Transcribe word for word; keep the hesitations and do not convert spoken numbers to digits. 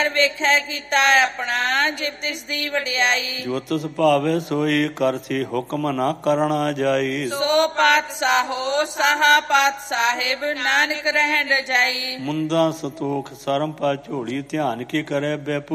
ਵੇਖੈ ਕੀਤਾ ਆਪਣਾ ਜਿਵ ਤਿਸ ਦੀ ਵਡਿਆਈ। ਜੋ ਤਿਸ ਭਾਵੇ ਸੋਈ ਕਰਸੀ ਹੁਕਮ ਨਾ ਕਰਣਾ ਜਾਈ। ਸੋ ਪਾਤਸ਼ਾਹੋ ਸਾਹਾ ਪਾਤ ਸਾਹਿਬ ਨਾਨਕ ਰਹਿਣ ਰਜਾਈ। ਮੁੰਦਾ ਸੰਤੋਖ ਸਰਮ ਪਾ ਝੋਲੀ ਧਿਆਨ ਕੀ ਕਰੇ ਬੈ